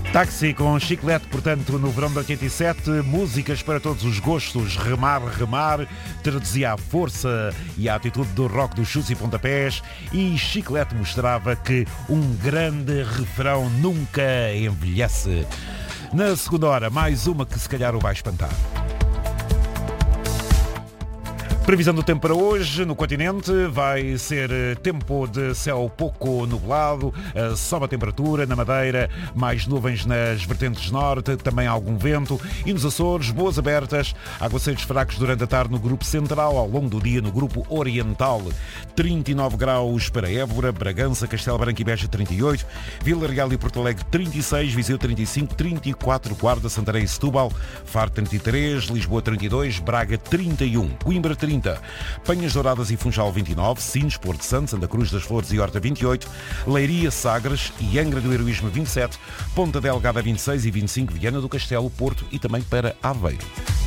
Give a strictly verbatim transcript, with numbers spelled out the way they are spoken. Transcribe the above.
Táxi com Chiclete, portanto, no verão de oitenta e sete, músicas para todos os gostos, remar, remar, traduzia a força e a atitude do rock dos chutes e pontapés, e Chiclete mostrava que um grande refrão nunca envelhece. Na segunda hora, mais uma que se calhar o vai espantar. Previsão do tempo para hoje no continente vai ser tempo de céu pouco nublado, sobe a temperatura na Madeira, mais nuvens nas vertentes norte, também algum vento, e nos Açores, boas abertas, aguaceiros fracos durante a tarde no grupo central, ao longo do dia no grupo oriental. trinta e nove graus para Évora, Bragança, Castelo Branco e Beja trinta e oito, Vila Real e Porto Alegre trinta e seis, Viseu trinta e cinco, trinta e quatro, Guarda, Santarém e Setúbal, Faro trinta e três, Lisboa trinta e dois, Braga trinta e um, Coimbra trinta, Penhas Douradas e Funchal vinte e nove, Sines, Porto Santo, Santa Cruz das Flores e Horta vinte e oito, Leiria, Sagres e Angra do Heroísmo vinte e sete, Ponta Delgada vinte e seis e vinte e cinco, Viana do Castelo, Porto e também para Aveiro.